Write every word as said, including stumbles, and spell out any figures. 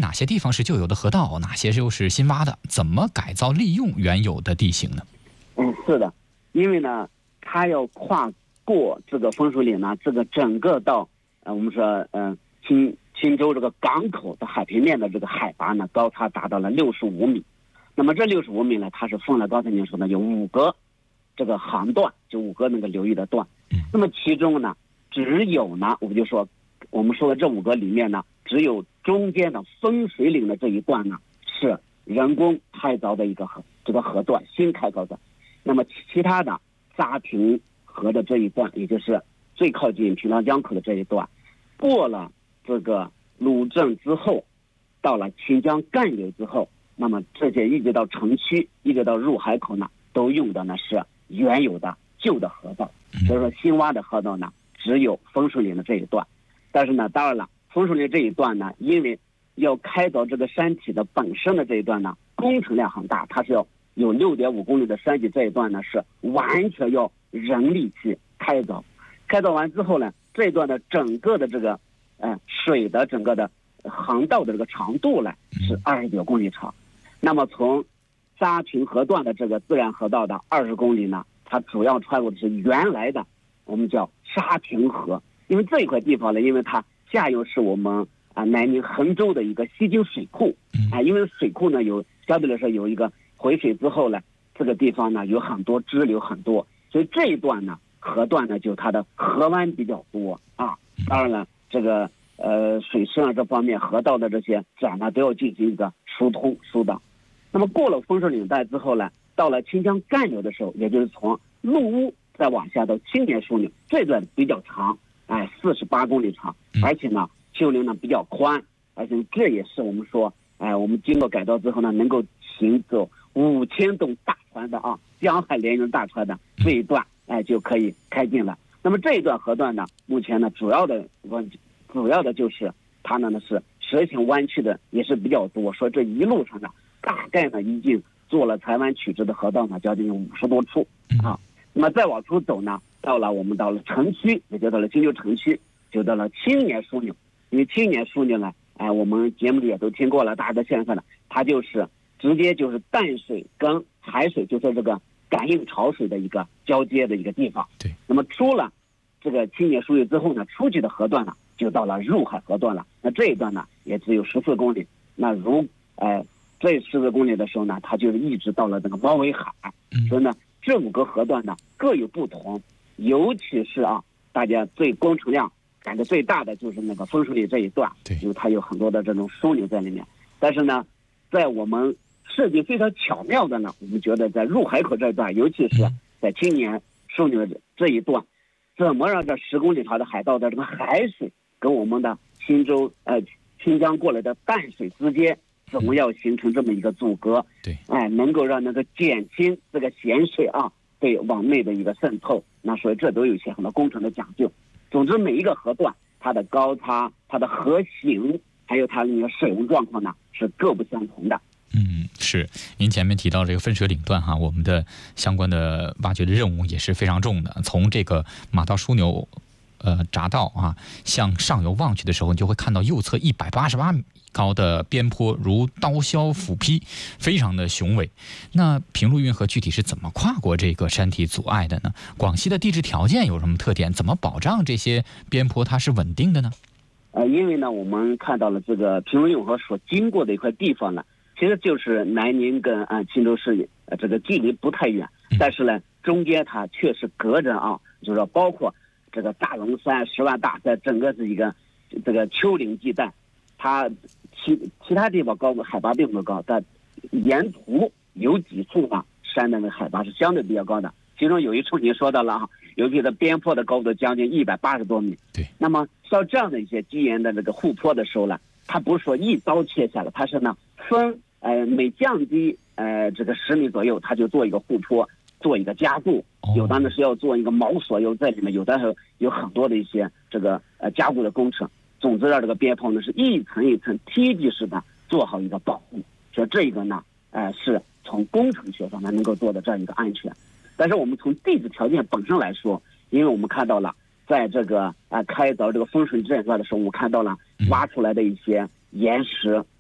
哪些地方是旧有的河道，哪些又是新挖的？怎么改造利用原有的地形呢？ 嗯，是的，因为呢，它要跨过这个风水岭呢，这个整个到呃，我们说呃，青青州这个港口的海平面的这个海拔呢，高差达到了六十五米。那么这六十五米呢，它是分了刚才您说的有五个这个航段，就五个那个流域的段。那么其中呢，只有呢，我们就说我们说的这五个里面呢，只有中间的分水岭的这一段呢，是人工开凿的一个河，这个河段新开凿的。那么其他的沙坪河的这一段，也就是最靠近平塘江口的这一段，过了这个鲁镇之后，到了秦江干流之后，那么这些一直到城区，一直到入海口呢，都用的呢是原有的旧的河道。所以说新挖的河道呢，只有风水岭的这一段。但是呢，当然了，风水岭这一段呢，因为要开凿这个山体的本身的这一段呢，工程量很大，它是要有六点五公里的山体，这一段呢是完全要人力去开凿。开凿完之后呢，这一段的整个的这个呃水的整个的航道的这个长度呢是二十九公里长。那么从沙坪河段的这个自然河道的二十公里呢，它主要穿过的是原来的我们叫沙坪河。因为这一块地方呢，因为它下游是我们啊南宁衡州的一个西京水库啊，因为水库呢有相对来说有一个回水之后呢，这个地方呢有很多支流很多，所以这一段呢河段呢就它的河湾比较多啊。当然了，这个呃水势啊这方面河道的这些展呢都要进行一个疏通疏导。那么过了风水岭带之后呢，到了清江干流的时候，也就是从陆屋再往下到青年枢纽，这段比较长，哎，四十八公里长，而且呢丘陵呢比较宽，而且这也是我们说，哎，我们经过改造之后呢，能够行走五千吨大船的啊，江海联营大船的这一段，哎，就可以开进了。那么这一段河段呢，目前呢主要的主要的就是它呢是蛇形弯曲的也是比较多，说这一路上呢大概呢已经做了裁弯曲直的河道呢将近五十多处啊。那么再往出走呢，到了我们到了城区，也就到了金州城区，就到了青年枢纽。因为青年枢纽呢，哎，我们节目里也都听过了，大家都现在呢，它就是直接就是淡水跟海水就是这个感应潮水的一个交接的一个地方。 对。那么出了这个青年枢纽之后呢，出去的河段呢，就到了入海河段了。那这一段呢，也只有十四公里。那如哎这十四公里的时候呢，它就是一直到了这个猫尾海。嗯、所以呢，这五个河段呢各有不同，尤其是啊，大家最工程量感觉最大的就是那个风水岭这一段， 对， 因为它有很多的这种枢纽在里面。但是呢，在我们设计非常巧妙的呢，我们觉得在入海口这一段，尤其是在青年枢纽这一段，怎么让这十公里长的海道的这个海水跟我们的新州呃清江过来的淡水之间，怎么要形成这么一个阻隔？ 对， 哎，能够让那个减轻这个咸水啊对往内的一个渗透。那所以这都有一些很多工程的讲究。总之，每一个河段它的高差、它的河形，还有它那个水文状况呢，是各不相同的。 嗯，是。您前面提到这个分水岭段哈，我们的相关的挖掘的任务也是非常重的。从这个马道枢纽呃匝道啊向上游望去的时候，你就会看到右侧一百八十八米高的边坡如刀削斧劈，非常的雄伟。那平陆运河具体是怎么跨过这个山体阻碍的呢？广西的地质条件有什么特点？怎么保障这些边坡它是稳定的呢？ 呃，因为呢，我们看到了这个平陆运河所经过的一块地方呢，其实就是南宁跟啊钦州市呃这个距离不太远，但是呢，中间它确实隔着啊，就是说包括这个大龙山、十万大山，整个是一个这个丘陵地带。它其其他地方高海拔并不高，但沿途有几处呢山的那个海拔是相对比较高的，其中有一处您说到了啊，尤其是边坡的高度将近一百八十多米。 对， 那么像这样的一些基岩的这个护坡的时候呢，它不是说一刀切下来，它是呢分呃每降低呃这个十米左右，它就做一个护坡，做一个加固。有的呢是要做一个锚索又在里面，有的是有很多的一些这个呃加固的工程。总之让这个边坡呢是一层一层梯级式的做好一个保护，所以这个呢呃是从工程学上呢能够做的这样一个安全。但是我们从地质条件本身来说，因为我们看到了在这个呃开凿这个风水这一段的时候，我们看到了挖出来的一些岩石